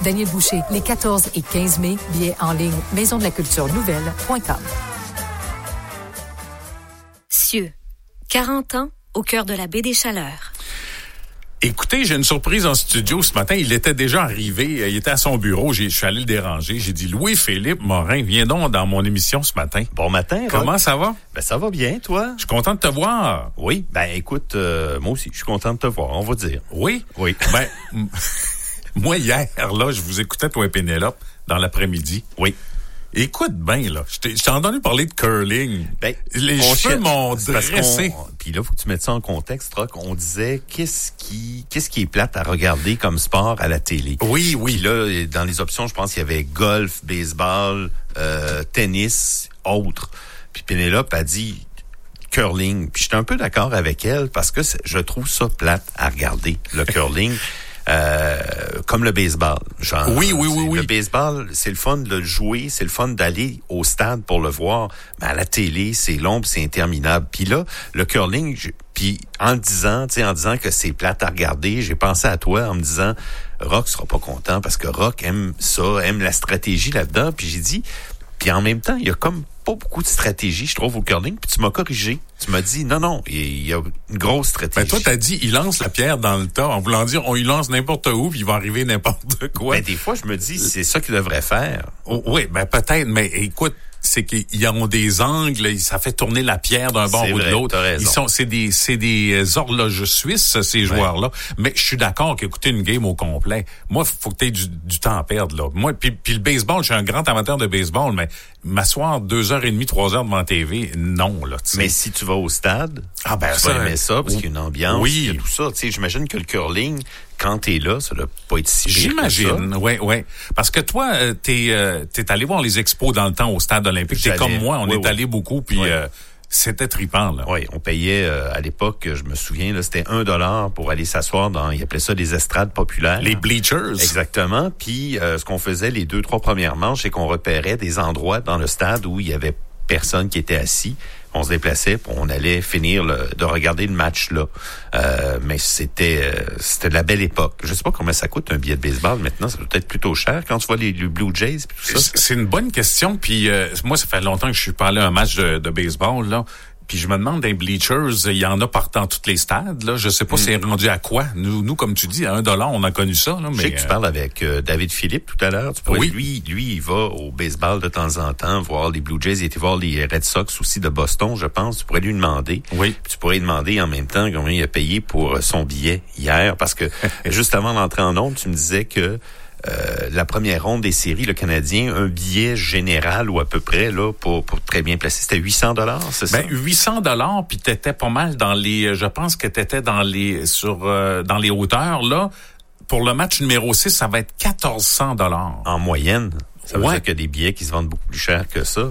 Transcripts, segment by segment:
Daniel Boucher, les 14 et 15 mai. Billets en ligne, maisondelaculturenouvelle.com. Cieux, 40 ans au cœur de la baie des Chaleurs. Écoutez, j'ai une surprise en studio ce matin. Il était déjà arrivé. Il était à son bureau. Je suis allé le déranger. J'ai dit, Louis-Philippe Morin, viens donc dans mon émission ce matin. Bon matin, Rock. Comment ça va? Ben, ça va bien, toi? Je suis content de te voir. Oui. Ben, écoute, moi aussi, je suis content de te voir, on va dire. Oui? Oui. Ben, moi, hier, là, je vous écoutais, toi et Pénélope, dans l'après-midi. Oui. Écoute bien, là. Je t'ai entendu parler de curling. Ben, les cheveux m'ont dressé. Puis là, faut que tu mettes ça en contexte, Rock. On disait, qu'est-ce qui est plate à regarder comme sport à la télé? Oui. Puis là, dans les options, je pense qu'il y avait golf, baseball, tennis, autres. Puis Pénélope a dit curling. Puis j'étais un peu d'accord avec elle parce que je trouve ça plate à regarder, le curling. Comme le baseball. Genre, oui. Le baseball, c'est le fun de le jouer, c'est le fun d'aller au stade pour le voir. Mais à la télé, c'est long pis c'est interminable. Puis là, le curling, puis en disant que c'est plate à regarder, j'ai pensé à toi en me disant, Rock sera pas content parce que Rock aime ça, aime la stratégie là-dedans. Puis j'ai dit, puis en même temps, il y a comme pas beaucoup de stratégie, je trouve, au curling. Puis tu m'as corrigé. Tu m'as dit, non, il y a une grosse stratégie. Ben toi, t'as dit, il lance la pierre dans le tas. En voulant dire, on y lance n'importe où, puis il va arriver n'importe quoi. Ben des fois, je me dis, c'est ça qu'il devrait faire. Oh, oui, ben peut-être, mais écoute, c'est qu'ils ont des angles, ça fait tourner la pierre d'un bord ou de l'autre. C'est des horloges suisses, ces joueurs-là. Mais je suis d'accord qu'écouter une game au complet, moi, faut que tu aies du temps à perdre, là. Moi, puis le baseball, je suis un grand amateur de baseball, mais m'asseoir 2h30, 3h devant la TV, non, là, tu sais. Mais si tu vas au stade, tu vas aimer ça, parce qu'il y a une ambiance, il y a tout ça. Tu sais, j'imagine que le curling, quand t'es là, ça doit pas être si pire. J'imagine, oui. Parce que toi, t'es allé voir les expos dans le temps au stade olympique. T'es comme moi, on est allé beaucoup, puis c'était trippant, là. Oui, on payait, à l'époque, je me souviens, là, c'était $1 pour aller s'asseoir ils appelaient ça des estrades populaires. Les bleachers. Exactement. Puis, ce qu'on faisait les 2-3 premières manches, c'est qu'on repérait des endroits dans le stade où il y avait personne qui était assis. On se déplaçait, puis on allait finir de regarder le match là. Mais c'était de la belle époque. Je sais pas combien ça coûte un billet de baseball maintenant. Ça doit être plutôt cher quand tu vois les Blue Jays et tout ça. C'est une bonne question. Puis moi, ça fait longtemps que je suis pas allé à un match de baseball là. Puis je me demande, dans les bleachers, il y en a partant dans tous les stades, là. Je sais pas c'est rendu à quoi. Nous, comme tu dis, à $1, on a connu ça, là. Mais je sais que tu parles avec David Philippe tout à l'heure. Lui, il va au baseball de temps en temps, voir les Blue Jays. Il était voir les Red Sox aussi de Boston, je pense. Tu pourrais lui demander. Oui. Puis tu pourrais lui demander en même temps combien il a payé pour son billet hier. Parce que juste avant d'entrer en ondes, tu me disais que la première ronde des séries, le Canadien, un billet général ou à peu près là pour très bien placé, c'était $800, c'est ça? Ben $800, puis t'étais pas mal dans les, je pense que t'étais dans les dans les hauteurs là. Pour le match numéro 6, ça va être $1,400 en moyenne. Ça veut dire qu'il y a des billets qui se vendent beaucoup plus cher que ça.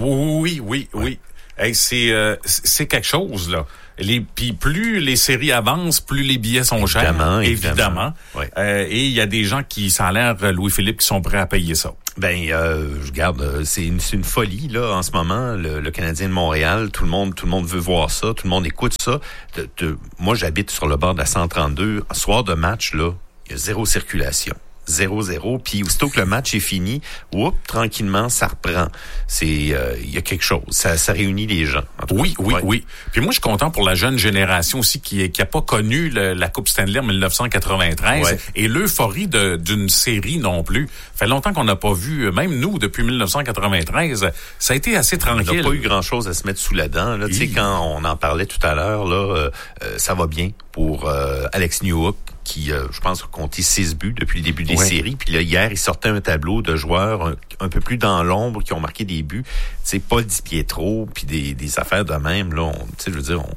Oui. Hey, c'est quelque chose là. Puis plus les séries avancent, plus les billets sont chers. Évidemment. Ouais. Et il y a des gens qui, ça a l'air, Louis-Philippe, qui sont prêts à payer ça. Ben, je regarde, c'est une folie là en ce moment. Le Canadien de Montréal, tout le monde veut voir ça, tout le monde écoute ça. Moi, j'habite sur le bord de la 132. Soir de match là, il y a zéro circulation. 0-0, puis aussitôt que le match est fini, tranquillement, ça reprend. Il y a quelque chose. Ça réunit les gens. Oui. Puis moi, je suis content pour la jeune génération aussi qui a pas connu la Coupe Stanley en 1993 et l'euphorie d'une série non plus. Fait longtemps qu'on n'a pas vu, même nous, depuis 1993, ça a été assez tranquille. On n'a pas eu grand-chose à se mettre sous la dent. Là, tu sais, quand on en parlait tout à l'heure, là, ça va bien pour Alex Newhook, qui, je pense, a compté 6 buts depuis le début des séries. Puis là, hier, il sortait un tableau de joueurs un peu plus dans l'ombre qui ont marqué des buts. Tu sais, Paul Di Pietro, puis des affaires de même. Là, tu sais, je veux dire,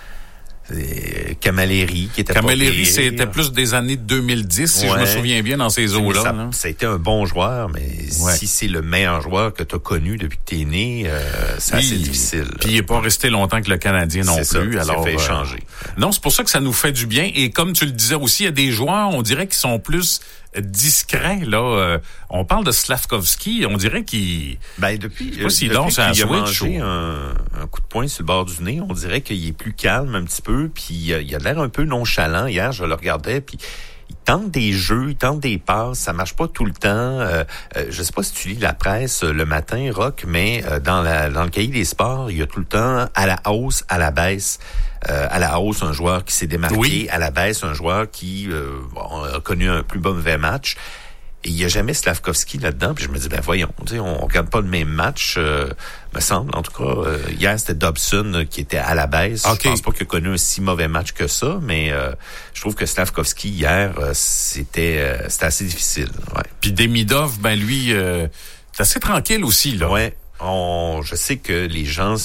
Camilleri, qui était Camilleri, c'était plus des années 2010, si je me souviens bien, dans ces eaux-là. Ça a été un bon joueur, mais si c'est le meilleur joueur que tu as connu depuis que tu es né, c'est assez difficile. Puis il n'est pas resté longtemps que le Canadien non plus. Alors, ça fait changer. Non, c'est pour ça que ça nous fait du bien. Et comme tu le disais aussi, il y a des joueurs, on dirait, qui sont plus discrets, là. On parle de Slavkovski, on dirait qu'il... Ben, depuis qu'il a mangé un coup de poing sur le bord du nez, on dirait qu'il est plus calme un petit peu, puis il a l'air un peu nonchalant. Hier, je le regardais, puis tente des jeux, il tente des passes, ça marche pas tout le temps. Je sais pas si tu lis la presse le matin, Rock, mais dans le cahier des sports, il y a tout le temps à la hausse, à la baisse. À la hausse, un joueur qui s'est démarqué. Oui. À la baisse, un joueur qui a connu un plus mauvais match. Et il n'y a jamais Slavkovski là-dedans. Puis je me dis, voyons, on regarde pas le même match, me semble. En tout cas, hier, c'était Dobson qui était à la baisse. Okay. Je pense pas qu'il a connu un si mauvais match que ça, mais je trouve que Slavkovski, hier, c'était assez difficile. Ouais. Puis Demidov, lui, c'est assez tranquille aussi, là. Ouais. Je sais que les gens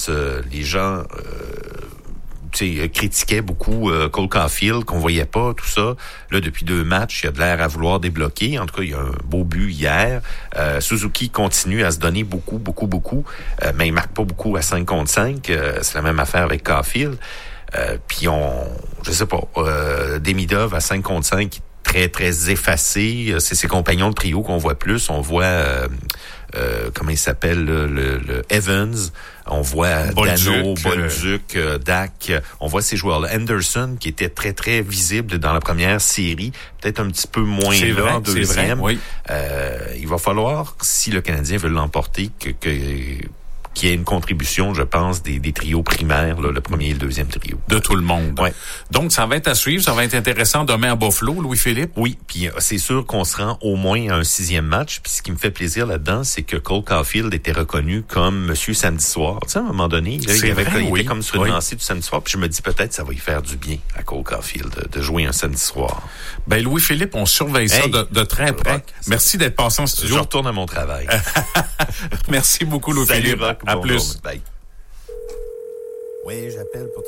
critiquait beaucoup Cole Caulfield, qu'on voyait pas, tout ça. Là, depuis 2 matchs, il a de l'air à vouloir débloquer. En tout cas, il y a un beau but hier. Suzuki continue à se donner beaucoup, mais il marque pas beaucoup à 5 contre 5. C'est la même affaire avec Caulfield. Puis je sais pas, Demidov à 5 contre 5, très, très effacé. C'est ses compagnons de trio qu'on voit plus. On voit... comment il s'appelle, le Evans, on voit Dano, Bolduc, Dak, on voit ces joueurs-là. Anderson, qui était très, très visible dans la première série, peut-être un petit peu moins là en deuxième. Vrai, oui. Il va falloir, si le Canadien veut l'emporter, qu'il y ait une contribution, je pense, des trios primaires, là, le premier et le deuxième trio. De tout le monde. Ouais. Donc, ça va être à suivre, ça va être intéressant demain à Buffalo, Louis-Philippe. Oui, puis c'est sûr qu'on se rend au moins à un 6e match, puis ce qui me fait plaisir là-dedans, c'est que Cole Caulfield était reconnu comme Monsieur Samedi Soir. Tu sais, à un moment donné, là, il était comme sur une lancée du samedi soir, puis je me dis peut-être ça va y faire du bien à Cole Caulfield de jouer un samedi soir. Louis-Philippe, on surveille ça de très près. Merci d'être passé en studio. Je retourne à mon travail. Merci beaucoup, Louis-Philippe. À plus. Bye. Oui, j'appelle pour...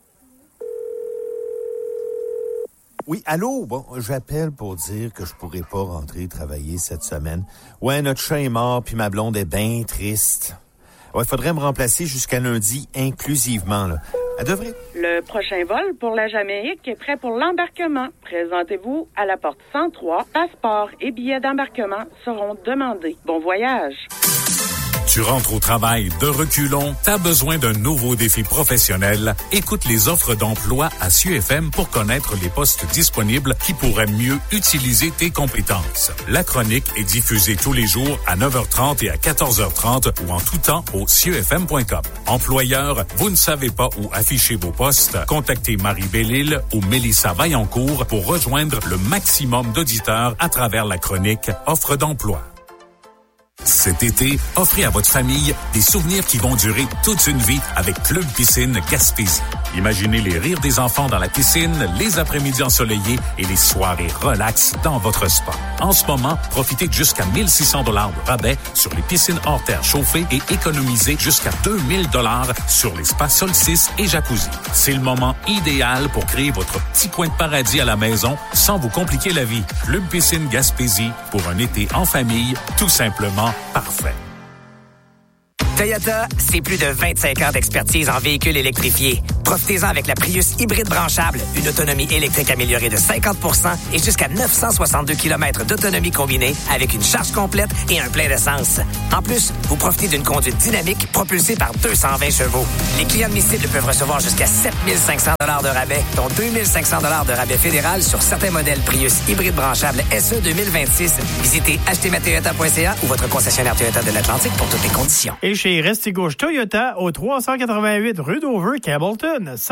Oui, allô? Bon, j'appelle pour dire que je pourrais pas rentrer travailler cette semaine. Ouais, notre chat est mort, puis ma blonde est bien triste. Ouais, il faudrait me remplacer jusqu'à lundi inclusivement, là. Elle devrait... Le prochain vol pour la Jamaïque est prêt pour l'embarquement. Présentez-vous à la porte 103. Passeport et billets d'embarquement seront demandés. Bon voyage! Tu rentres au travail de reculons, t'as besoin d'un nouveau défi professionnel. Écoute les offres d'emploi à CIUFM pour connaître les postes disponibles qui pourraient mieux utiliser tes compétences. La chronique est diffusée tous les jours à 9h30 et à 14h30 ou en tout temps au ciufm.com. Employeurs, vous ne savez pas où afficher vos postes? Contactez Marie Bellil ou Mélissa Vaillancourt pour rejoindre le maximum d'auditeurs à travers la chronique Offres d'emploi. Cet été, offrez à votre famille des souvenirs qui vont durer toute une vie avec Club Piscine Gaspésie. Imaginez les rires des enfants dans la piscine, les après-midi ensoleillés et les soirées relax dans votre spa. En ce moment, profitez de jusqu'à 1 600 $ de rabais sur les piscines hors terre chauffées et économisez jusqu'à 2 000 $ sur les spas Solstice et Jacuzzi. C'est le moment idéal pour créer votre petit coin de paradis à la maison sans vous compliquer la vie. Club Piscine Gaspésie pour un été en famille, tout simplement parfait. Toyota, c'est plus de 25 ans d'expertise en véhicules électrifiés. Profitez-en avec la Prius hybride branchable, une autonomie électrique améliorée de 50% et jusqu'à 962 km d'autonomie combinée avec une charge complète et un plein d'essence. En plus, vous profitez d'une conduite dynamique propulsée par 220 chevaux. Les clients admissibles peuvent recevoir jusqu'à 7 500 $ de rabais, dont 2 500 $ de rabais fédéral sur certains modèles Prius hybride branchable SE 2026. Visitez achetezmatoyota.ca ou votre concessionnaire Toyota de l'Atlantique pour toutes les conditions. Et chez Restigouche Toyota, au 388 rue Dover, Campbellton,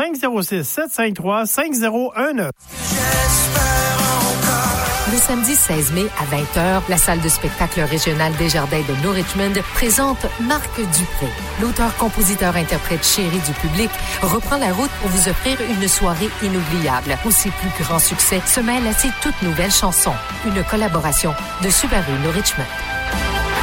506-753-5019. Le samedi 16 mai à 20h, la salle de spectacle régionale Desjardins de New Richmond présente Marc Dupré. L'auteur-compositeur-interprète chéri du public reprend la route pour vous offrir une soirée inoubliable. Où ses plus grands succès se mêlent à ses toutes nouvelles chansons. Une collaboration de Subaru New Richmond.